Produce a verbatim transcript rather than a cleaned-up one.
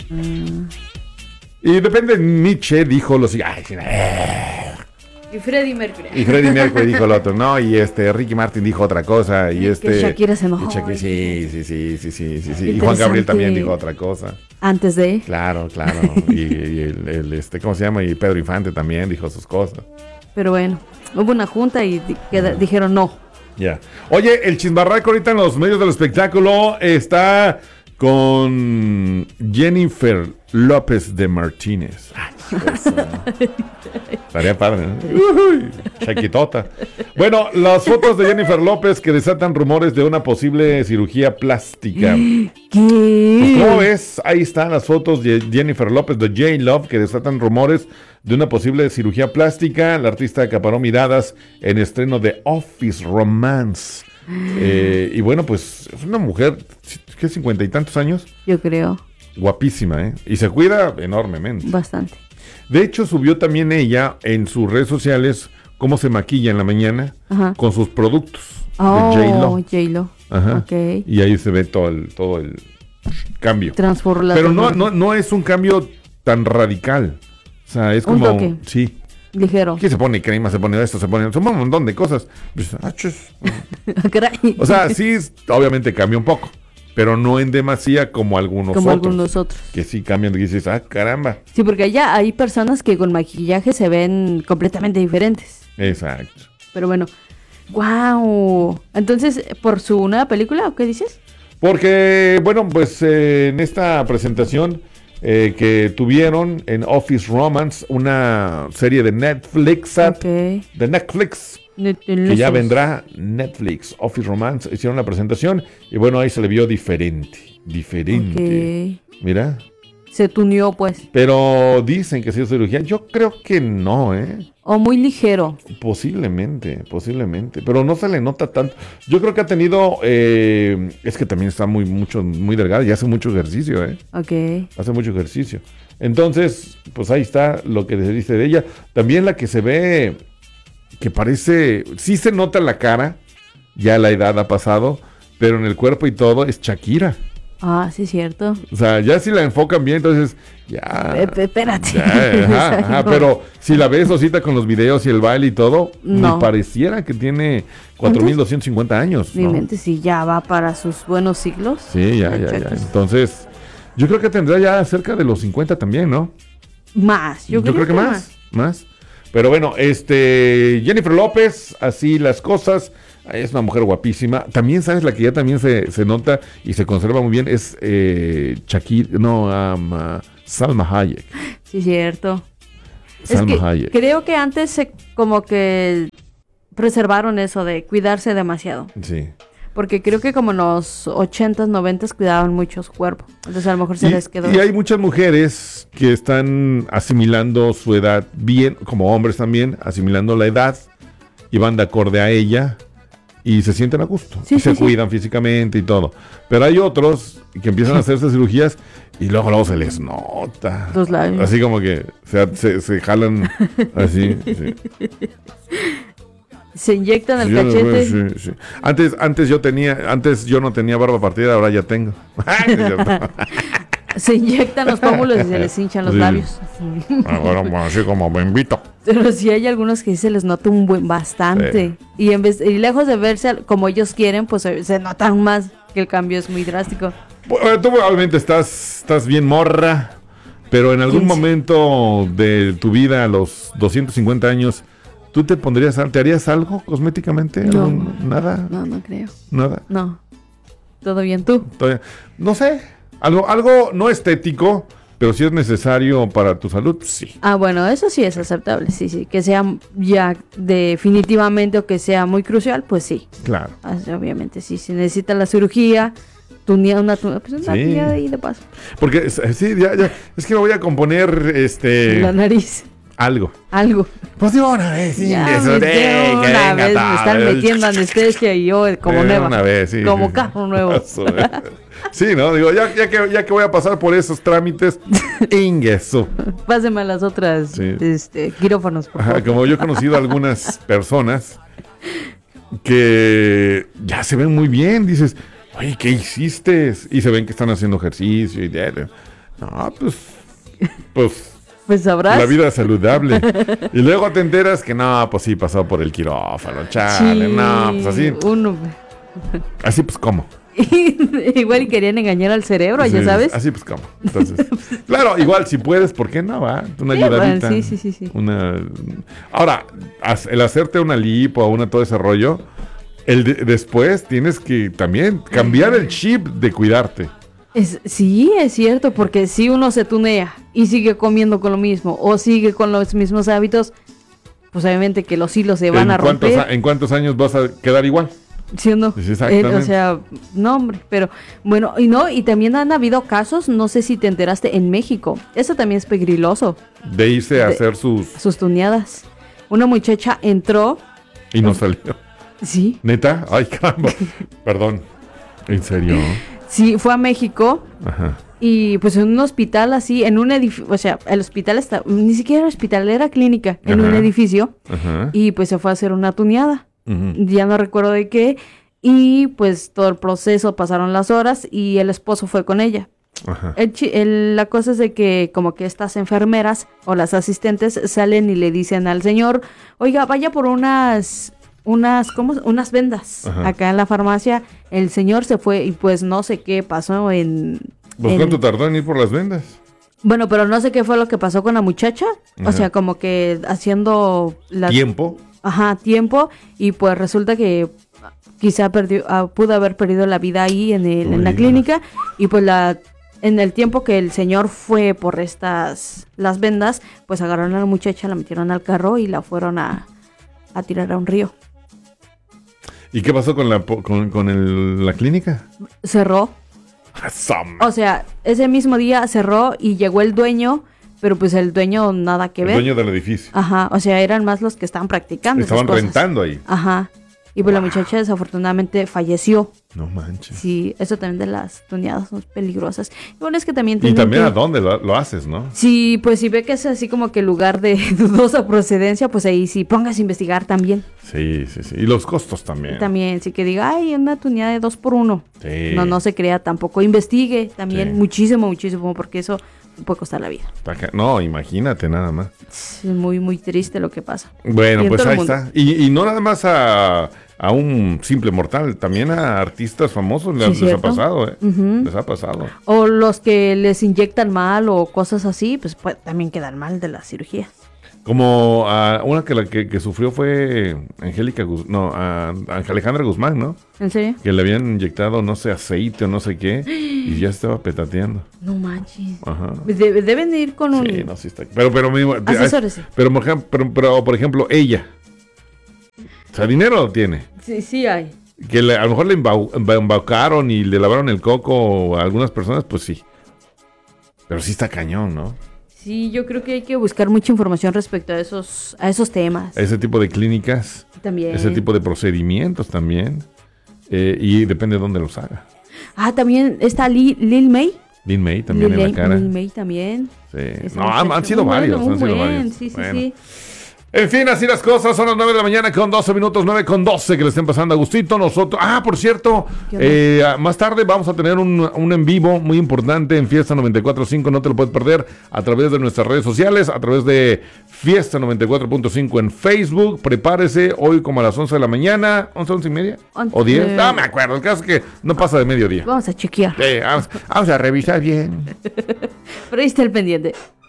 Mm. Y depende, Nietzsche dijo lo siguiente. Y Freddie Mercury. Y Freddie Mercury dijo lo otro, no, y este Ricky Martin dijo otra cosa, y este... Que Shakira se enojó. y Shakira, sí, sí, sí, sí, sí, sí, sí. Y Juan Gabriel también dijo otra cosa. Antes de... Claro, claro. y y el, el, este, ¿cómo se llama? Y Pedro Infante también dijo sus cosas. Pero bueno, hubo una junta y di- que Ujú. dijeron no. Ya. Yeah. Oye, el chismarraco ahorita en los medios del espectáculo está con Jennifer López de Martínez. Ay, eso. Estaría padre, ¿no? Uy, chaquitota. Bueno, las fotos de Jennifer López que desatan rumores de una posible cirugía plástica. ¿Qué? Pues, ¿cómo ves? Ahí están las fotos de Jennifer López, de J-Love, que desatan rumores de una posible cirugía plástica. La artista acaparó miradas en estreno de Office Romance. Eh, y bueno, pues es una mujer, ¿qué? ¿Cincuenta y tantos años? Yo creo. Guapísima, ¿eh? Y se cuida enormemente. Bastante. De hecho, subió también ella en sus redes sociales cómo se maquilla en la mañana. Ajá. Con sus productos oh, de J-Lo. J-Lo. Ajá. Okay. Y ahí se ve todo el, todo el cambio. Transforma. Pero no, no, no es un cambio tan radical. O sea, es como... Un toque. Sí. Ligero. ¿Qué se pone crema? Se pone esto, se pone... Son un montón de cosas. Pues, ah, o sea, sí, obviamente cambia un poco. Pero no en demasía como algunos como otros. algunos otros. Que sí cambian y dices, ah, caramba. Sí, porque allá hay personas que con maquillaje se ven completamente diferentes. Exacto. Pero bueno, wow. Entonces, ¿por su nueva película o qué dices? Porque, bueno, pues eh, en esta presentación eh, que tuvieron en Office Romance, una serie de Netflix, okay. de Netflix, que ya vendrá Netflix, Office Romance, hicieron la presentación y bueno, ahí se le vio diferente, diferente. Okay. Mira. Se tuneó, pues. Pero dicen que sí es cirugía, yo creo que no, ¿eh? O muy ligero. Posiblemente, posiblemente, pero no se le nota tanto. Yo creo que ha tenido, eh, es que también está muy, mucho, muy delgada y hace mucho ejercicio, ¿eh? Ok. Hace mucho ejercicio. Entonces, pues ahí está lo que se dice de ella. También la que se ve, que parece, sí se nota en la cara, ya la edad ha pasado, pero en el cuerpo y todo es Shakira. Ah, sí, cierto. O sea, ya si la enfocan bien, entonces ya... E- espérate. Ya, ajá, ajá, pero si la ves Osita con los videos y el baile y todo, no. Me pareciera que tiene cuatro mil doscientos cincuenta años. Mi ¿no? mente sí ya va para sus buenos siglos. Sí, ya, ya, ya. Entonces, yo creo que tendrá ya cerca de los cincuenta también, ¿no? Más, yo, yo creo que, que más, más, más. Pero bueno, este, Jennifer López, así las cosas... Es una mujer guapísima. También, ¿sabes? La que ya también se, se nota y se conserva muy bien es eh, Shakira, no, um, uh, Salma Hayek. Sí, cierto. Salma es que Hayek. Creo que antes se, como que preservaron eso de cuidarse demasiado. Sí. Porque creo que como en los ochentas, noventas cuidaban mucho su cuerpo. Entonces a lo mejor se y, les quedó. Y hay muchas mujeres que están asimilando su edad bien, como hombres también, asimilando la edad y van de acorde a ella. Y se sienten a gusto, sí, y sí, se sí. cuidan físicamente y todo. Pero hay otros que empiezan a hacerse cirugías y luego, luego se les nota. Los labios. Así como que se, se, se jalan así. Sí. Se inyectan el sí, cachete. Sí, sí. Antes, antes yo tenía, antes yo no tenía barba partida, ahora ya tengo. Se inyectan los pómulos y se les hinchan los sí. labios. Ahora, bueno, así como me invito. Pero sí hay algunos que se les nota un buen bastante. Sí. Y en vez y lejos de verse como ellos quieren, pues se, se notan más que el cambio es muy drástico. Bueno, tú obviamente estás, estás bien morra, pero en algún momento de tu vida, a los doscientos cincuenta años, ¿tú te pondrías, te harías algo cosméticamente? No. ¿Algún, ¿Nada? No, no creo. ¿Nada? No. ¿Todo bien tú? Todavía, no sé. Algo, algo no estético, pero si es necesario para tu salud, sí. Ah, bueno, eso sí es aceptable, sí, sí. Que sea ya definitivamente o que sea muy crucial, pues sí. Claro. Así, obviamente, sí. Si necesita la cirugía, tunía una, una, pues una sí. tía ahí de paso. Porque, sí, ya, ya. Es que me voy a componer, este... la nariz. Algo. Algo. Pues de una vez, sí. Ya, eso, de, que una vez me están metiendo anestesia y yo como nueva. Una vez, sí. Como carro nuevo. Sí, ¿no? Digo, ya, ya, que, ya que voy a pasar por esos trámites, ingreso. Páseme a las otras sí. este, quirófanos, por favor. Ajá, como yo he conocido a algunas personas que ya se ven muy bien, dices, oye, ¿qué hiciste? Y se ven que están haciendo ejercicio y de, No, pues, pues, Pues sabrás. la vida saludable. Y luego te enteras que no, pues sí, pasó por el quirófano, chale, Sí, no, pues así, Uno. así pues cómo. Igual y querían engañar al cerebro, Sí, ya sabes. Así pues cómo. Entonces, claro, igual si puedes, ¿por qué no va? Una Sí, ayudadita. bueno, sí, sí, sí, sí. Una... Ahora, haz- el hacerte una lipo o una todo ese rollo, el de- después tienes que también cambiar el chip de cuidarte. Es, sí, es cierto, porque si uno se tunea y sigue comiendo con lo mismo o sigue con los mismos hábitos, pues obviamente que los hilos se van ¿En a cuántos, romper. a- ¿En cuántos años vas a quedar igual? ¿Sí o no? Sí, exactamente. Eh, o sea, no, hombre, pero bueno, y no, y también han habido casos, no sé si te enteraste, en México. Eso también es peligroso, De irse a De- hacer sus... sus tuneadas. Una muchacha entró, Y no salió. sí, ¿Neta? Ay, caramba. Perdón. ¿En serio? sí, fue a México. Ajá. Y pues en un hospital así, en un edificio, o sea, el hospital está, ni siquiera era hospital, era clínica, en Ajá. un edificio, Ajá. y pues se fue a hacer una tuneada, Ujú. ya no recuerdo de qué, y pues todo el proceso, pasaron las horas, y el esposo fue con ella. Ajá. El chi- el- la cosa es de que como que estas enfermeras o las asistentes salen y le dicen al señor, oiga, vaya por unas... unas ¿cómo? Unas vendas. Ajá. Acá en la farmacia el señor se fue y pues no sé qué pasó en... Pues en- ¿cuánto tardó en ir por las vendas? Bueno, pero no sé qué fue lo que pasó con la muchacha. Ajá. O sea, como que haciendo la... ¿Tiempo? Ajá, tiempo. Y pues resulta que quizá perdió, ah, pudo haber perdido la vida ahí en, el, en la Oiga. clínica. Y pues la en el tiempo que el señor fue por estas, las vendas, pues agarraron a la muchacha, la metieron al carro y la fueron a, a tirar a un río. ¿Y qué pasó con la, po- con, con el- la clínica? Cerró. Some. O sea, ese mismo día cerró y llegó el dueño, pero pues el dueño nada que El ver. dueño del edificio. Ajá, o sea, eran más los que estaban practicando esas Estaban cosas. rentando ahí. Ajá. Y pues la muchacha desafortunadamente falleció. No manches. Sí, eso también de las tuneadas son peligrosas. Y bueno, es que también Y tienen también que- a dónde lo, lo haces, ¿no? Sí, pues si ve que es así como que lugar de dudosa procedencia, pues ahí sí, póngase a investigar también. Sí, sí, sí. Y los costos también. También, sí que diga, ay, una tuneada de dos por uno. Sí. No, no se crea tampoco. Investigue también Sí. muchísimo, muchísimo, porque eso puede costar la vida. Está ca- No, imagínate nada más. Es muy, muy triste lo que pasa. Bueno, Y en pues todo el ahí mundo. está. Y, y no nada más a, a un simple mortal, también a artistas famosos les, Sí, les ha ¿cierto? pasado, ¿eh? Ujú. Les ha pasado. O los que les inyectan mal o cosas así, pues, pues también quedan mal de la cirugía. Como a una que la que, que sufrió fue Angélica Guz- no, a Alejandra Guzmán, ¿no? ¿En serio? Que le habían inyectado, no sé, aceite o no sé qué, y ya estaba petateando. No manches. Ajá. De- deben ir con un... Sí, no, sí está. Pero, pero, mismo- Asesórese. pero, por ejemplo, pero, pero, por ejemplo, ella. O sea, dinero lo tiene. Sí, sí hay. Que le- a lo mejor le embau- emba- embaucaron y le lavaron el coco a algunas personas, pues sí. Pero sí está cañón, ¿no? Sí, yo creo que hay que buscar mucha información respecto a esos, a esos temas. Ese tipo de clínicas, También. ese tipo de procedimientos también. eh, y depende de dónde los haga. Ah, también está Lil, Lil May. Lin May también Lil, en la cara. Lil May también. Sí. Ese No, han, muchacho. han sido Un varios. bueno, Han sido un buen, varios. Sí, sí, Bueno. sí. En fin, así las cosas. Son las nueve de la mañana con doce minutos, nueve con doce, que le estén pasando a gustito. Nosotros. Ah, por cierto, ¿Qué onda? eh, ah, más tarde vamos a tener un, un en vivo muy importante en Fiesta noventa y cuatro punto cinco. No te lo puedes perder a través de nuestras redes sociales, a través de Fiesta noventa y cuatro punto cinco en Facebook. Prepárese hoy como a las once de la mañana. ¿once, once y media? Once. ¿O diez? No me acuerdo. El caso es que no pasa de mediodía. Vamos a chequear. Eh, vamos, vamos a revisar bien. Pero ahí está el pendiente.